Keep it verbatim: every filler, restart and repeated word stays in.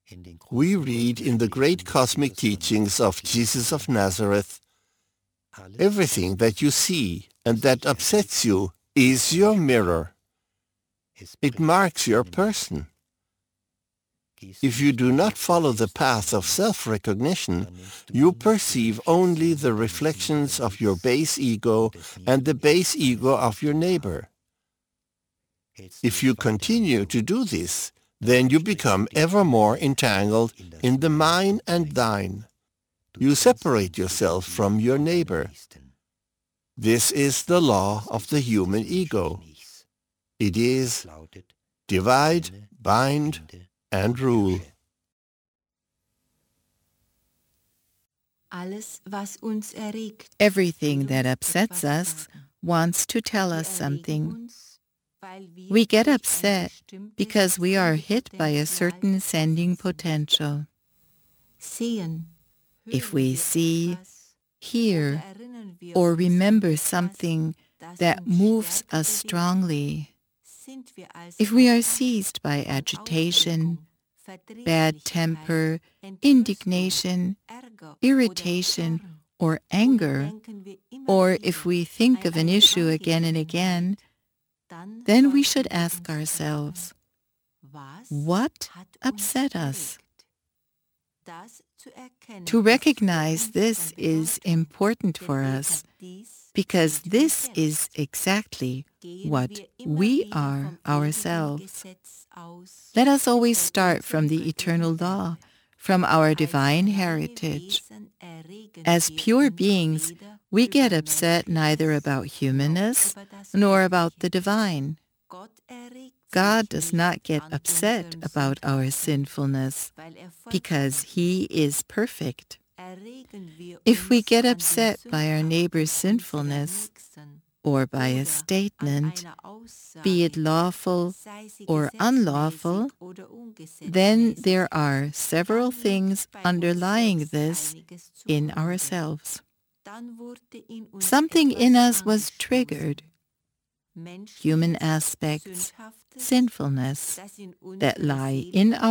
We read in the great cosmic teachings of Jesus of Nazareth, everything that you see and that upsets you is your mirror. It marks your person. If you do not follow the path of self-recognition, you perceive only the reflections of your base ego and the base ego of your neighbor. If you continue to do this, then you become ever more entangled in the mine and thine. You separate yourself from your neighbor. This is the law of the human ego. It is divide, bind, and rule. Everything that upsets us wants to tell us something. We get upset because we are hit by a certain sending potential. If we see, hear, or remember something that moves us strongly, if we are seized by agitation, bad temper, indignation, irritation, or anger, or if we think of an issue again and again, then we should ask ourselves, what upset us? To recognize this is important for us, because this is exactly what we are ourselves. Let us always start from the eternal law, from our divine heritage. As pure beings, we get upset neither about humanness nor about the divine. God does not get upset about our sinfulness because He is perfect. If we get upset by our neighbor's sinfulness, or by a statement, be it lawful or unlawful, then there are several things underlying this in ourselves. Something in us was triggered. Human aspects, sinfulness, that lie in our